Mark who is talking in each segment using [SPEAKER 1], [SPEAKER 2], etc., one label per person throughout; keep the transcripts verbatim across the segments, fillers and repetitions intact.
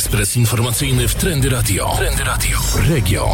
[SPEAKER 1] Ekspres informacyjny w Trendy Radio. Trendy Radio. Region.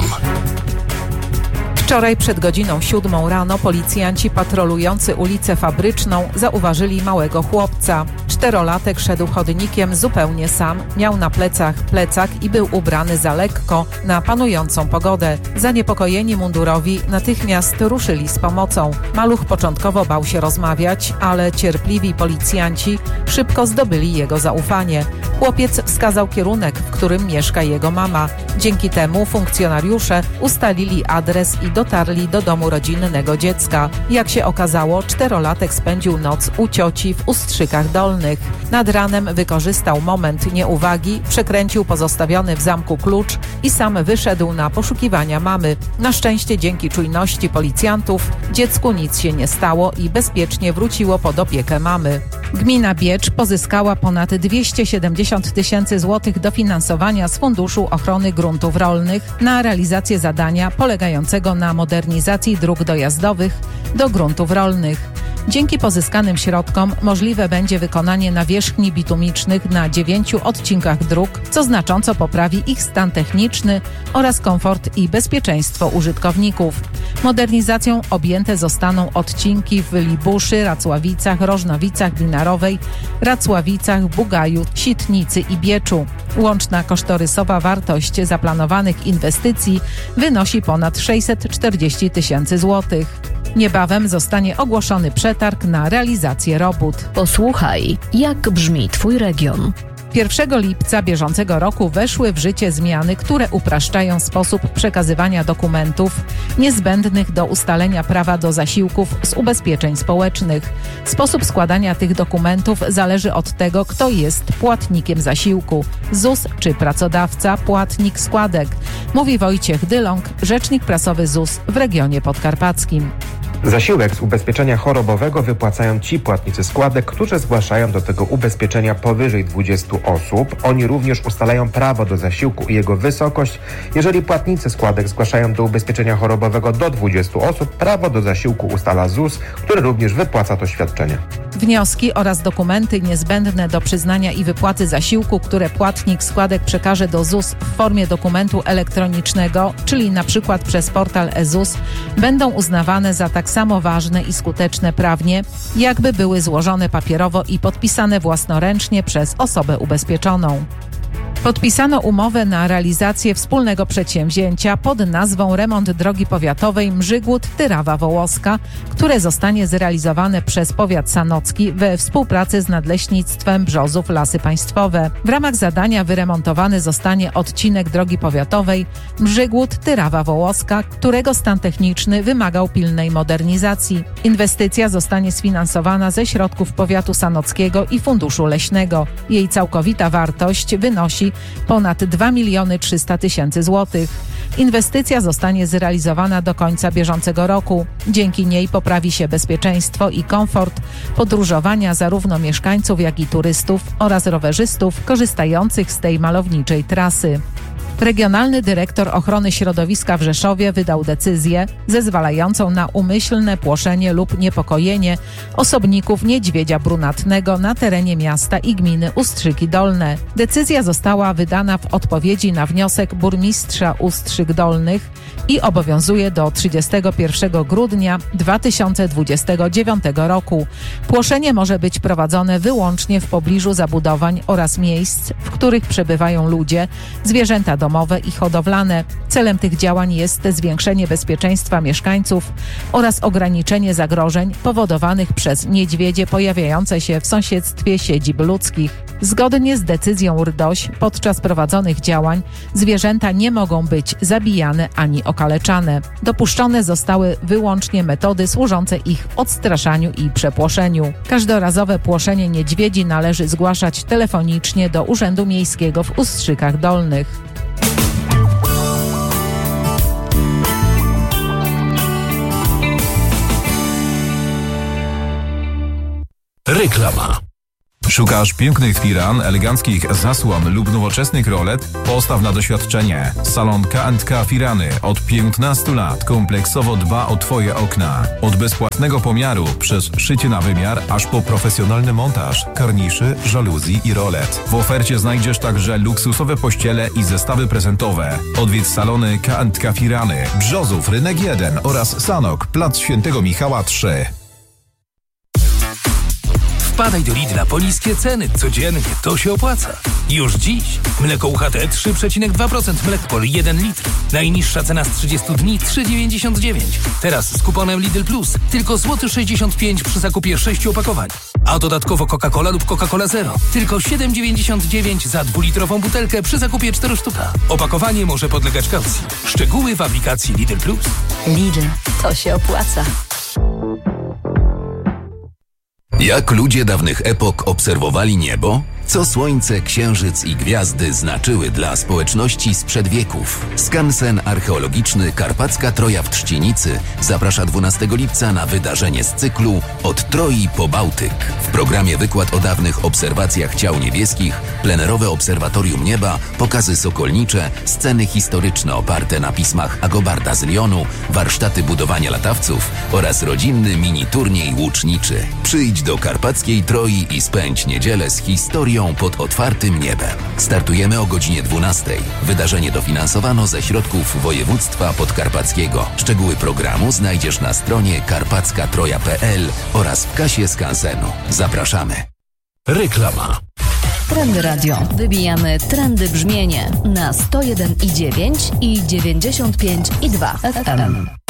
[SPEAKER 2] Wczoraj przed godziną siódmą rano policjanci patrolujący ulicę Fabryczną zauważyli małego chłopca. Czterolatek szedł chodnikiem zupełnie sam, miał na plecach plecak i był ubrany za lekko na panującą pogodę. Zaniepokojeni mundurowi natychmiast ruszyli z pomocą. Maluch początkowo bał się rozmawiać, ale cierpliwi policjanci szybko zdobyli jego zaufanie. Chłopiec wskazał kierunek, w którym mieszka jego mama. Dzięki temu funkcjonariusze ustalili adres i dotarli do domu rodzinnego dziecka. Jak się okazało, czterolatek spędził noc u cioci w Ustrzykach Dolnych. Nad ranem wykorzystał moment nieuwagi, przekręcił pozostawiony w zamku klucz i sam wyszedł na poszukiwania mamy. Na szczęście dzięki czujności policjantów dziecku nic się nie stało i bezpiecznie wróciło pod opiekę mamy. Gmina Biecz pozyskała ponad dwieście siedemdziesiąt tysięcy złotych dofinansowania z Funduszu Ochrony Gruntów Rolnych na realizację zadania polegającego na modernizacji dróg dojazdowych do gruntów rolnych. Dzięki pozyskanym środkom możliwe będzie wykonanie nawierzchni bitumicznych na dziewięciu odcinkach dróg, co znacząco poprawi ich stan techniczny oraz komfort i bezpieczeństwo użytkowników. Modernizacją objęte zostaną odcinki w Libuszy, Racławicach, Rożnowicach, Binarowej, Racławicach, Bugaju, Sitnicy i Bieczu. Łączna kosztorysowa wartość zaplanowanych inwestycji wynosi ponad sześćset czterdzieści tysięcy złotych. Niebawem zostanie ogłoszony przetarg na realizację robót.
[SPEAKER 3] Posłuchaj, jak brzmi Twój region.
[SPEAKER 2] pierwszego lipca bieżącego roku weszły w życie zmiany, które upraszczają sposób przekazywania dokumentów niezbędnych do ustalenia prawa do zasiłków z ubezpieczeń społecznych. Sposób składania tych dokumentów zależy od tego, kto jest płatnikiem zasiłku, Z U S czy pracodawca, płatnik składek, mówi Wojciech Dyląg, rzecznik prasowy Z U S w regionie podkarpackim.
[SPEAKER 4] Zasiłek z ubezpieczenia chorobowego wypłacają ci płatnicy składek, którzy zgłaszają do tego ubezpieczenia powyżej dwudziestu osób. Oni również ustalają prawo do zasiłku i jego wysokość. Jeżeli płatnicy składek zgłaszają do ubezpieczenia chorobowego do dwudziestu osób, prawo do zasiłku ustala Z U S, który również wypłaca to świadczenie.
[SPEAKER 2] Wnioski oraz dokumenty niezbędne do przyznania i wypłaty zasiłku, które płatnik składek przekaże do Z U S w formie dokumentu elektronicznego, czyli na przykład przez portal e Z U S, będą uznawane za tak samo ważne i skuteczne prawnie, jakby były złożone papierowo i podpisane własnoręcznie przez osobę ubezpieczoną. Podpisano umowę na realizację wspólnego przedsięwzięcia pod nazwą Remont Drogi Powiatowej Mrzygłód-Tyrawa-Wołoska, które zostanie zrealizowane przez powiat sanocki we współpracy z Nadleśnictwem Brzozów Lasy Państwowe. W ramach zadania wyremontowany zostanie odcinek drogi powiatowej Mrzygłód-Tyrawa-Wołoska, którego stan techniczny wymagał pilnej modernizacji. Inwestycja zostanie sfinansowana ze środków powiatu sanockiego i Funduszu Leśnego. Jej całkowita wartość wynosi ponad dwa miliony trzysta tysięcy złotych. Inwestycja zostanie zrealizowana do końca bieżącego roku. Dzięki niej poprawi się bezpieczeństwo i komfort podróżowania zarówno mieszkańców, jak i turystów oraz rowerzystów korzystających z tej malowniczej trasy. Regionalny dyrektor ochrony środowiska w Rzeszowie wydał decyzję zezwalającą na umyślne płoszenie lub niepokojenie osobników niedźwiedzia brunatnego na terenie miasta i gminy Ustrzyki Dolne. Decyzja została wydana w odpowiedzi na wniosek burmistrza Ustrzyk Dolnych i obowiązuje do trzydziestego pierwszego grudnia dwa tysiące dwudziestego dziewiątego roku. Płoszenie może być prowadzone wyłącznie w pobliżu zabudowań oraz miejsc, w których przebywają ludzie, zwierzęta domowe i hodowlane. Celem tych działań jest zwiększenie bezpieczeństwa mieszkańców oraz ograniczenie zagrożeń powodowanych przez niedźwiedzie pojawiające się w sąsiedztwie siedzib ludzkich. Zgodnie z decyzją R D O Ś podczas prowadzonych działań zwierzęta nie mogą być zabijane ani okaleczane. Dopuszczone zostały wyłącznie metody służące ich odstraszaniu i przepłoszeniu. Każdorazowe płoszenie niedźwiedzi należy zgłaszać telefonicznie do Urzędu Miejskiego w Ustrzykach Dolnych.
[SPEAKER 1] Reklama.
[SPEAKER 5] Szukasz pięknych firan, eleganckich zasłon lub nowoczesnych rolet? Postaw na doświadczenie. Salon K and K Firany od piętnastu lat kompleksowo dba o Twoje okna. Od bezpłatnego pomiaru przez szycie na wymiar, aż po profesjonalny montaż, karniszy, żaluzji i rolet. W ofercie znajdziesz także luksusowe pościele i zestawy prezentowe. Odwiedź salony K and K Firany, Brzozów, Rynek jeden oraz Sanok, Plac Świętego Michała trzy.
[SPEAKER 1] Wpadaj do Lidla po niskie ceny. Codziennie to się opłaca. Już dziś. Mleko U H T trzy przecinek dwa procent Mlekpol jeden litr. Najniższa cena z trzydziestu dni trzy dziewięćdziesiąt dziewięć. Teraz z kuponem Lidl Plus tylko złoty sześćdziesiąt pięć przy zakupie sześciu opakowań. A dodatkowo Coca-Cola lub Coca-Cola Zero. Tylko siedem dziewięćdziesiąt dziewięć za dwulitrową butelkę przy zakupie cztery sztuka. Opakowanie może podlegać kaucji. Szczegóły w aplikacji Lidl Plus.
[SPEAKER 3] Lidl, to się opłaca.
[SPEAKER 6] Jak ludzie dawnych epok obserwowali niebo? Co słońce, księżyc i gwiazdy znaczyły dla społeczności sprzed wieków? Skansen archeologiczny Karpacka Troja w Trzcinicy zaprasza dwunastego lipca na wydarzenie z cyklu Od Troi po Bałtyk. W programie wykład o dawnych obserwacjach ciał niebieskich, plenerowe obserwatorium nieba, pokazy sokolnicze, sceny historyczne oparte na pismach Agobarda z Lyonu, warsztaty budowania latawców oraz rodzinny mini turniej łuczniczy. Przyjdź do Karpackiej Troi i spędź niedzielę z historią pod otwartym niebem. Startujemy o godzinie dwunastej. Wydarzenie dofinansowano ze środków województwa podkarpackiego. Szczegóły programu znajdziesz na stronie karpacka troja kropka p l oraz w kasie skansenu. Zapraszamy.
[SPEAKER 1] Reklama.
[SPEAKER 3] Trendy Radio. Wybijamy trendy brzmienie na sto jeden i dziewięć i dziewięćdziesiąt pięć i dwa F M.